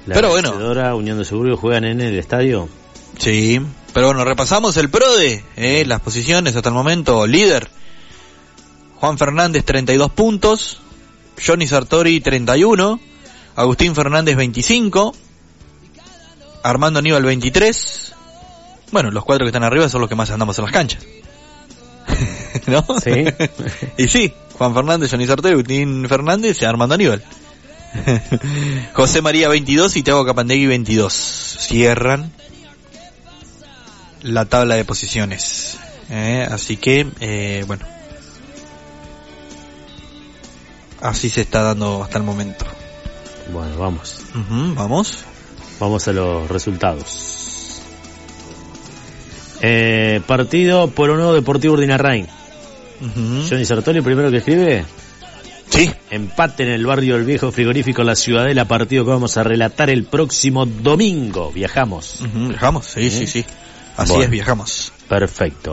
Pero bueno. Unión de Suburbio juegan en el estadio. Sí, pero bueno, repasamos el PRODE, las posiciones hasta el momento. Líder, Juan Fernández 32 puntos, Johnny Sartori 31, Agustín Fernández 25, Armando Aníbal 23. Bueno, los 4 que están arriba son los que más andamos en las canchas. ¿No? Sí. Y sí, Juan Fernández, Johnny Sartori, Agustín Fernández y Armando Aníbal. José María 22 y Thiago Capandegui 22. Cierran la tabla de posiciones. Así que, bueno. Así se está dando hasta el momento. Bueno, vamos. Vamos. Vamos a los resultados. Partido Pueblo Nuevo Deportivo Urdinarrain. Johnny Sartori, primero que escribe. Sí. Empate en el barrio del Viejo Frigorífico La Ciudadela, partido que vamos a relatar el próximo domingo. Viajamos. Viajamos, sí. Así bueno, es, viajamos. Perfecto.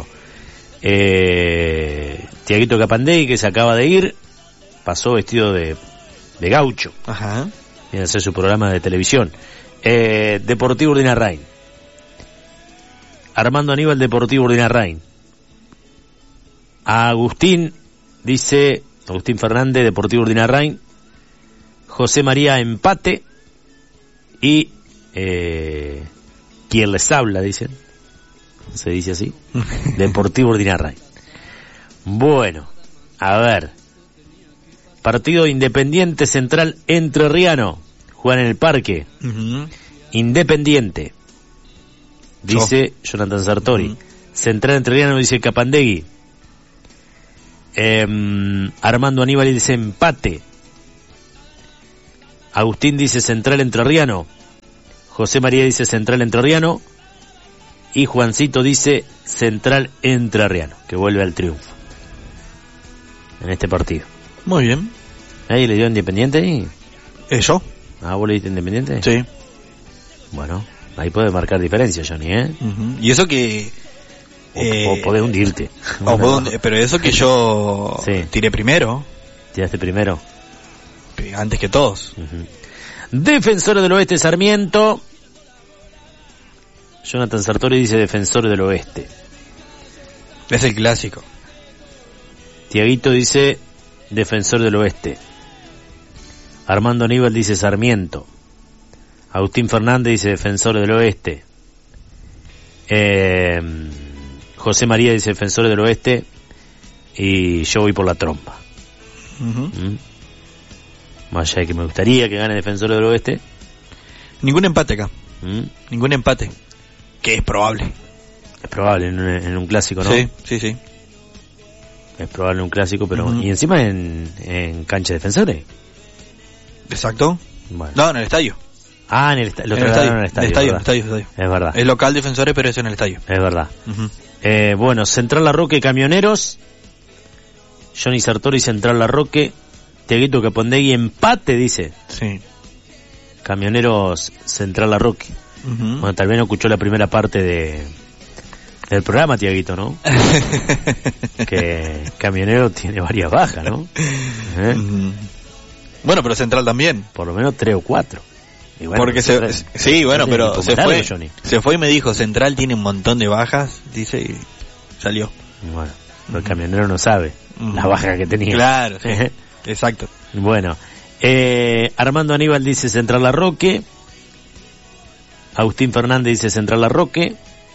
Tiaguito Capandegui, que se acaba de ir, pasó vestido de gaucho. Ajá. Viene a hacer su programa de televisión. Deportivo Urdinarrain. Armando Aníbal, Deportivo Urdinarrain. Agustín Fernández, Deportivo Urdinarrain. José María, empate. Y quien les habla, dicen. Se dice así. Deportivo Urdinarrain. Bueno, a ver. Partido Independiente Central Entrerriano. Juegan en el Parque. Independiente, dice Jonathan Sartori. Central Entrerriano, dice Capandegui. Armando Aníbal dice empate. Agustín dice Central Entrerriano. José María dice Central Entrerriano. Y Juancito dice Central Entrerriano, que vuelve al triunfo en este partido. Muy bien. ¿Ahí le dio Independiente ahí? ¿Yo? Ah, ¿vos le diste Independiente? Sí. Bueno, ahí puede marcar diferencia, Johnny, Y eso que... O podés hundirte. Pero eso que yo tiré primero. ¿Tiraste primero? Antes que todos. Defensores del Oeste, Sarmiento. Jonathan Sartori dice Defensores del Oeste. Es el clásico. Tiaguito dice Defensor del Oeste. Armando Aníbal dice Sarmiento. Agustín Fernández dice Defensores del Oeste. José María dice Defensores del Oeste. Y yo voy por la trompa. Más allá de que me gustaría que gane Defensores del Oeste. Ningún empate acá. Ningún empate. Que es probable. Es probable en un clásico, ¿no? Sí. Es probable en un clásico, pero... Y encima en cancha de Defensores. Exacto. Bueno. No, en el estadio. Ah, en el estadio. Es verdad. Es local Defensores, pero es en el estadio. Es verdad. Bueno, Central Larroque, Camioneros. Johnny Sartori, Central Larroque. Tiaguito Capandegui, empate, dice. Sí. Camioneros, Central Larroque. Bueno, tal vez no escuchó la primera parte del programa, Tiaguito, ¿no? Que Camionero tiene varias bajas, ¿no? Bueno, pero Central también. Por lo menos 3 o 4. Bueno, porque pero se fue y me dijo, Central tiene un montón de bajas, dice, y salió. Bueno, pero el Camionero no sabe las bajas que tenía. Claro, sí. Exacto. Bueno, Armando Aníbal dice Central Larroque. Agustín Fernández dice Central Larroque.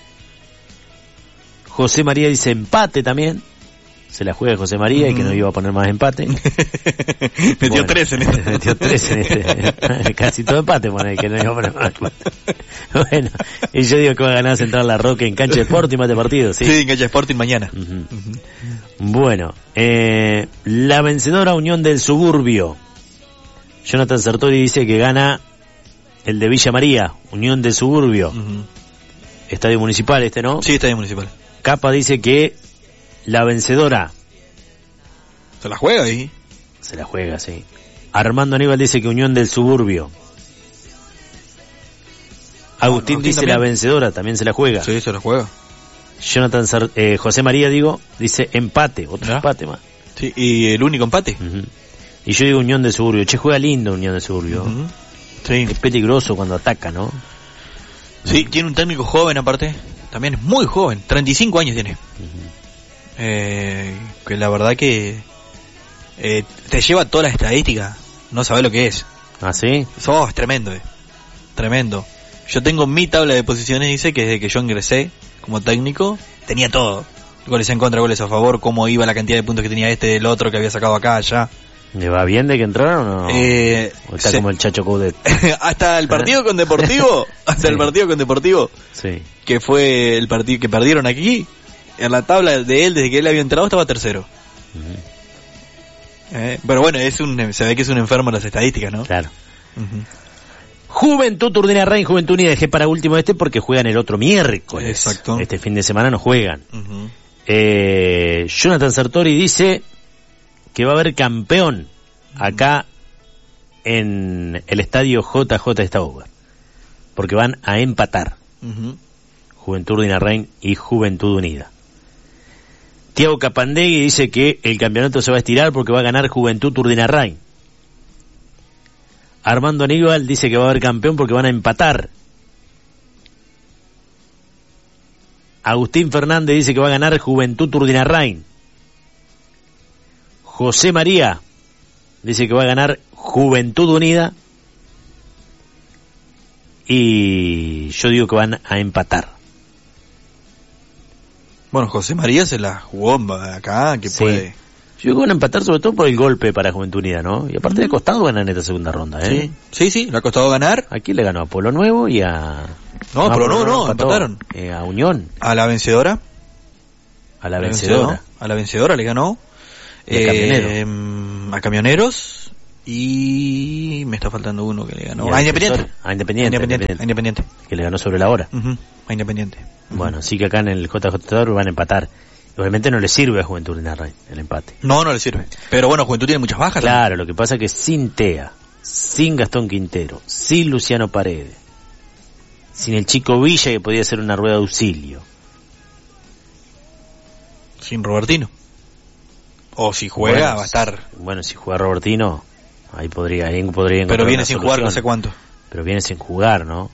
José María dice empate también. Se la juega José María y que no iba a poner más empate. Metió 3 en este. Metió 3 en este. Casi todo empate pone que no iba a poner más empate. Bueno, y yo digo que va a ganar Central Larroque en cancha de Sporting más de partido. Sí, en cancha de Sporting mañana. Bueno, la vencedora Unión del Suburbio. Jonathan Sartori dice que gana el de Villa María, Unión del Suburbio. Estadio Municipal ¿no? Sí, Estadio Municipal. Capa dice que la vencedora... ¿Se la juega ahí? Se la juega, sí. Armando Aníbal dice que Unión del Suburbio. Agustín dice también. La vencedora, también se la juega. Sí, se la juega. Jonathan José María, dice empate, otro empate más. Sí, y el único empate. Y yo digo Unión del Suburbio. Che, juega lindo Unión del Suburbio. Sí. Es peligroso cuando ataca, ¿no? Sí, tiene un técnico joven aparte. También es muy joven. 35 años tiene. Que la verdad que te lleva toda la estadística. No sabés lo que es. ¿Ah, sí? Es tremendo. Tremendo. Yo tengo mi tabla de posiciones, dice que desde que yo ingresé como técnico, tenía todo. Goles en contra, goles a favor, cómo iba la cantidad de puntos que tenía del otro que había sacado acá, allá. ¿Le va bien de que entraron o no? ¿O está como el Chacho Coudet? Hasta el partido con Deportivo, sí. Que fue el partido que perdieron aquí, en la tabla de él, desde que él había entrado, estaba tercero. Pero bueno, se ve que es un enfermo en las estadísticas, ¿no? Claro. Juventud Urdinarrain, Juventud Unida, dejé para último porque juegan el otro miércoles. Exacto. Este fin de semana no juegan. Jonathan Sartori dice que va a haber campeón acá en el estadio JJ Stauber, porque van a empatar Juventud Urdinarrain y Juventud Unida. Tiago Capandegui dice que el campeonato se va a estirar porque va a ganar Juventud Urdinarrain. Armando Aníbal dice que va a haber campeón porque van a empatar. Agustín Fernández dice que va a ganar Juventud Urdinarrain. José María dice que va a ganar Juventud Unida. Y yo digo que van a empatar. Bueno, José María se la jugó acá, que sí. puede. Yo digo que van a empatar sobre todo por el golpe para Juventud Unida, ¿no? Y aparte le ha costado ganar en esta segunda ronda, ¿eh? Sí, le ha costado ganar. Aquí le ganó a Pueblo Nuevo y a... No, Pueblo Nuevo no, empataron. A Unión. A la vencedora. A la vencedora. A la vencedora le ganó. A Camioneros. Y me está faltando uno que le ganó. A Independiente. A Independiente. Que le ganó sobre la hora. A Independiente. Bueno, sí que acá en el JJ van a empatar. Obviamente no le sirve a Juventud Urdinarrain el empate. No le sirve. Pero bueno, Juventud tiene muchas bajas. Claro, también. Lo que pasa es que sin Tea, sin Gastón Quintero, sin Luciano Paredes, sin el Chico Villa que podía ser una rueda de auxilio. Sin Robertino. O si juega, va a estar... Bueno, si juega Robertino, ahí podría encontrar. Pero viene sin jugar no sé cuánto. Pero viene sin jugar, ¿no?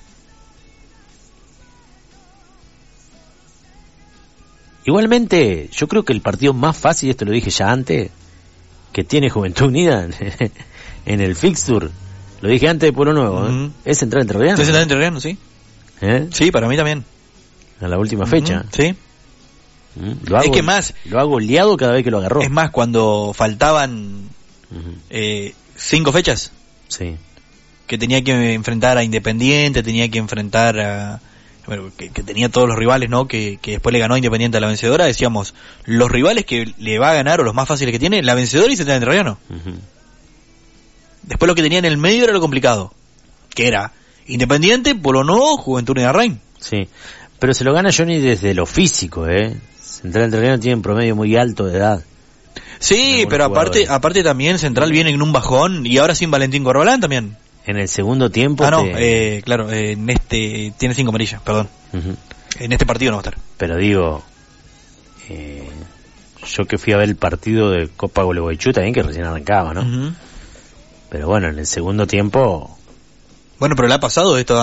Igualmente, yo creo que el partido más fácil, esto lo dije ya antes, que tiene Juventud Unida en el fixture, lo dije antes de Pueblo Nuevo, es Central Entrerriano. ¿Es Central Entrerriano, sí? Sí, para mí también. A la última fecha. Sí. Es que más... Lo ha goleado cada vez que lo agarró. Es más, cuando faltaban 5 fechas, sí, que tenía que enfrentar a Independiente, tenía que enfrentar a... Bueno, que tenía todos los rivales, ¿no? Que después le ganó a Independiente a la vencedora, decíamos, los rivales que le va a ganar o los más fáciles que tiene, la vencedora y Central Entrerriano. Después lo que tenía en el medio era lo complicado, que era Independiente, Pueblo Nuevo, Juventud Urdinarrain. Sí, pero se lo gana Johnny desde lo físico, Central Entrerriano tiene un promedio muy alto de edad. Sí, pero aparte también Central viene en un bajón y ahora sin Valentín Corbalán también. En el segundo tiempo... claro, en tiene 5 amarillas, perdón. En este partido no va a estar. Pero digo, yo que fui a ver el partido de Copa Gualeguaychú también, que recién arrancaba, ¿no? Pero bueno, en el segundo tiempo... Bueno, pero le ha pasado esto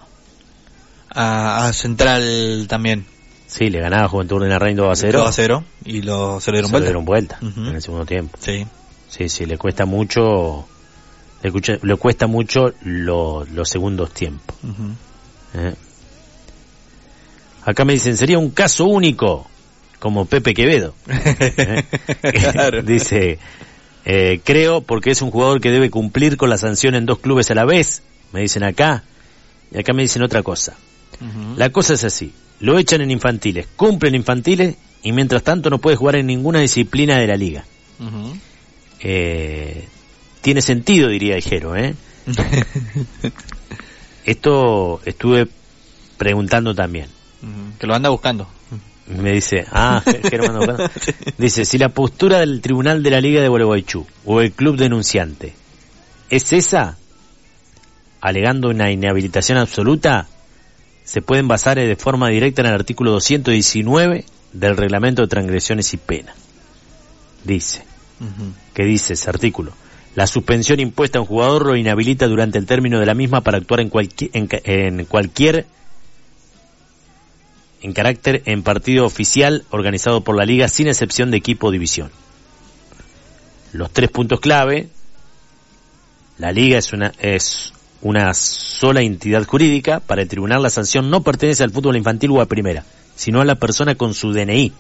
a Central también. Sí, le ganaba Juventud Urdinarrain 2-0. 2-0 y se le dieron vuelta. En el segundo tiempo. Sí. Sí, le cuesta mucho... Le cuesta mucho los segundos tiempos. Acá me dicen, sería un caso único, como Pepe Quevedo. Claro. Dice, creo, porque es un jugador que debe cumplir con la sanción en 2 clubes a la vez, me dicen acá. Y acá me dicen otra cosa. La cosa es así, lo echan en infantiles, cumplen infantiles, y mientras tanto no puede jugar en ninguna disciplina de la liga. Tiene sentido, diría Ijero, Esto estuve preguntando también. Que lo anda buscando. Me dice, Ijero me anda buscando. Dice, si la postura del Tribunal de la Liga de Gualeguaychú o el club denunciante es esa, alegando una inhabilitación absoluta, se pueden basar de forma directa en el artículo 219 del Reglamento de Transgresiones y Penas. Dice, ¿qué dice ese artículo? La suspensión impuesta a un jugador lo inhabilita durante el término de la misma para actuar en carácter en partido oficial organizado por la liga, sin excepción de equipo o división. Los 3 puntos clave: la liga es una sola entidad jurídica. Para el tribunal, la sanción no pertenece al fútbol infantil o a primera, sino a la persona con su DNI.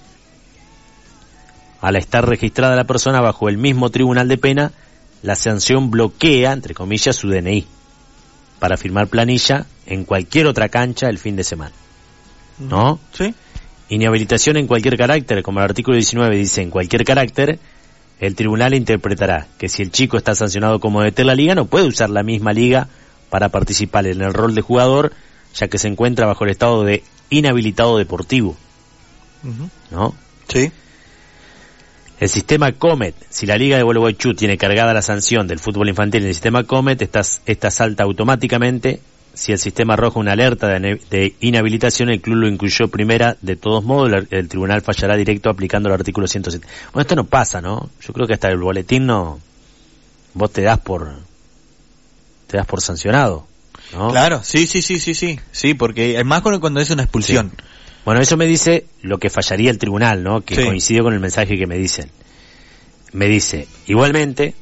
Al estar registrada la persona bajo el mismo tribunal de pena, la sanción bloquea, entre comillas, su DNI para firmar planilla en cualquier otra cancha el fin de semana. ¿No? Sí. Inhabilitación en cualquier carácter, como el artículo 19 dice, en cualquier carácter, el tribunal interpretará que si el chico está sancionado como DT en la liga, no puede usar la misma liga para participar en el rol de jugador, ya que se encuentra bajo el estado de inhabilitado deportivo. ¿No? Sí. El sistema Comet: si la Liga de Gualeguaychú tiene cargada la sanción del fútbol infantil en el sistema Comet, esta salta automáticamente. Si el sistema arroja una alerta de inhabilitación, el club lo incluyó primera. De todos modos, el tribunal fallará directo aplicando el artículo 107. Bueno, esto no pasa, ¿no? Yo creo que hasta el boletín vos te das por sancionado, ¿no? Claro, sí, porque es más cuando es una expulsión. Sí. Bueno, eso me dice lo que fallaría el tribunal, ¿no? Que coincide con el mensaje que me dicen. Me dice, igualmente,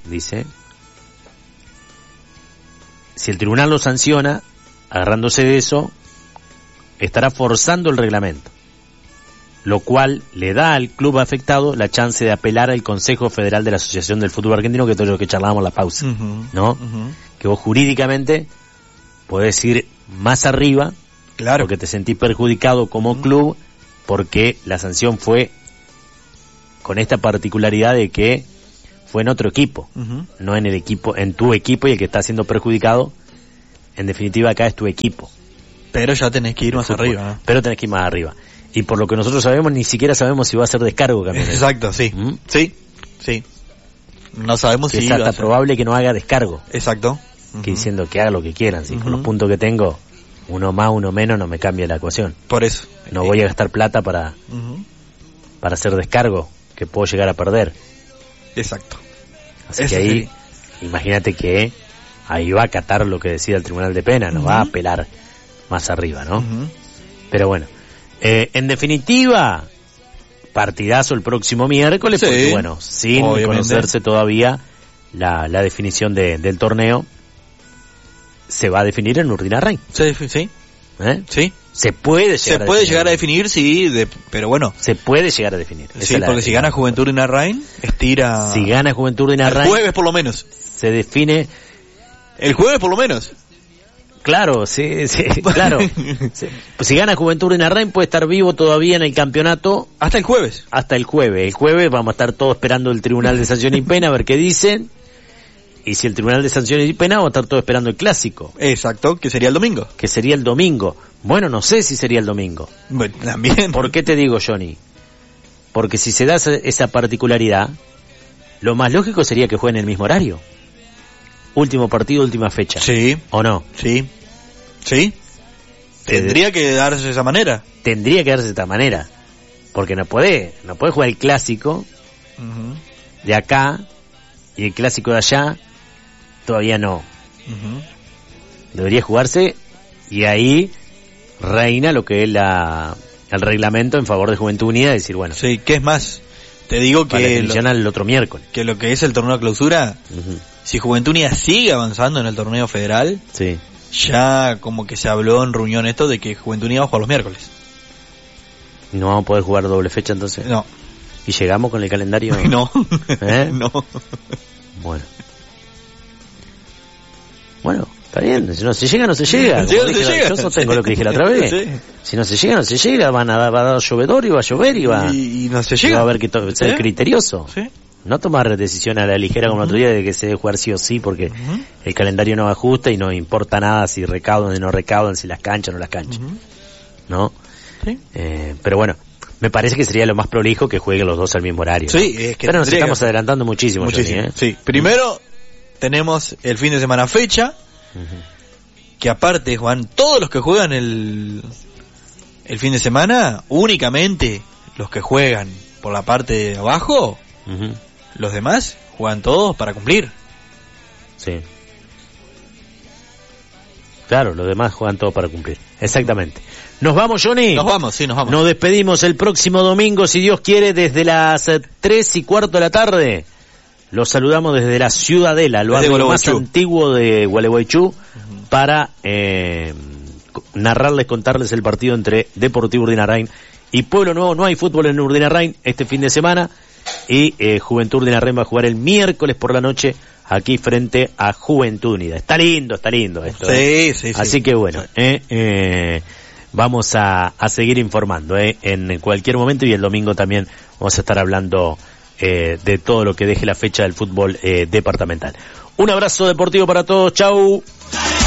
si el tribunal lo sanciona, agarrándose de eso, estará forzando el reglamento, lo cual le da al club afectado la chance de apelar al Consejo Federal de la Asociación del Fútbol Argentino, que es todo lo que charlábamos en la pausa, ¿no? Que vos jurídicamente podés ir más arriba, claro, porque te sentís perjudicado como club, porque la sanción fue con esta particularidad de que fue en otro equipo, no en el equipo, en tu equipo, y el que está siendo perjudicado, en definitiva, acá es tu equipo. Pero ya tenés que ir más arriba, ¿no? Pero tenés que ir más arriba. Y por lo que nosotros sabemos, ni siquiera sabemos si va a ser descargo, Camionero. Exacto, sí. Sí. No sabemos si es hasta probable que no haga descargo. Exacto. Que diciendo que haga lo que quieran. Si con los puntos que tengo, uno más, uno menos, no me cambia la ecuación. Por eso. No voy a gastar plata para hacer descargo, que puedo llegar a perder. Exacto. Así que ahí, imagínate que ahí va a acatar lo que decida el Tribunal de Pena, no va a apelar más arriba, ¿no? Pero bueno, en definitiva, partidazo el próximo miércoles, porque bueno, sin conocerse todavía la definición del torneo, se va a definir en Urdinarrain. Sí. Sí. Se puede llegar a definir, sí, pero bueno. Se puede llegar a definir. Sí, porque si gana Juventud Urdinarrain, estira... Si gana Juventud Urdinarrain... El jueves por lo menos. Se define... El jueves por lo menos. Claro, sí, claro. Pues si gana Juventud Urdinarrain puede estar vivo todavía en el campeonato. Hasta el jueves. Hasta el jueves. El jueves vamos a estar todos esperando el Tribunal de Sanción y Pena a ver qué dicen. Y si el Tribunal de Sanción y Pena, vamos a estar todos esperando el clásico. Exacto, que sería el domingo. Bueno, no sé si sería el domingo. Bueno, también. ¿Por qué te digo, Johnny? Porque si se da esa particularidad, lo más lógico sería que jueguen en el mismo horario. Último partido, última fecha. Sí. ¿O no? Sí. Tendría que darse de esa manera. Tendría que darse de esta manera. Porque no puede jugar el clásico de acá y el clásico de allá. Todavía no. Debería jugarse y ahí reina lo que es el reglamento en favor de Juventud Unida, decir, bueno. Sí, ¿qué es más? Te digo que el otro miércoles. Que lo que es el torneo de clausura, si Juventud Unida sigue avanzando en el torneo federal, ya como que se habló en reunión esto de que Juventud Unida va a jugar los miércoles. ¿No vamos a poder jugar doble fecha entonces? No. ¿Y llegamos con el calendario? No. No. Bueno, está bien. Si no se llega, no se llega. Yo sostengo lo que dije la otra vez. Sí. Si no se llega, no se llega. Va a dar llovedor y va a llover y va... Y no se llega. Va a haber que ser criterioso. Sí. No tomar decisión a la ligera como el otro día de que se debe jugar sí o sí porque el calendario no ajusta y no importa nada si recaudan o no recaudan, si las canchan o no las canchan. ¿No? Sí. Pero bueno, me parece que sería lo más prolijo que jueguen los dos al mismo horario. Sí, ¿no? es que pero nos estamos adelantando muchísimo. Johnny, Sí. Primero tenemos el fin de semana fecha, que aparte, Juan, todos los que juegan el fin de semana, únicamente los que juegan por la parte de abajo, los demás juegan todos para cumplir. Sí. Claro, los demás juegan todo para cumplir. Exactamente. ¿Nos vamos, Johnny? Nos vamos, sí, nos vamos. Nos despedimos el próximo domingo, si Dios quiere, desde las 3:15 de la tarde. Los saludamos desde la Ciudadela, el barrio más antiguo de Gualeguaychú, para narrarles, contarles el partido entre Deportivo Urdinarrain y Pueblo Nuevo. No hay fútbol en Urdinarrain este fin de semana, y Juventud Urdinarrain va a jugar el miércoles por la noche aquí frente a Juventud Unida. Está lindo esto. Sí, sí. Así que bueno, vamos a seguir informando en cualquier momento, y el domingo también vamos a estar hablando de todo lo que deje la fecha del fútbol departamental. Un abrazo deportivo para todos, chau.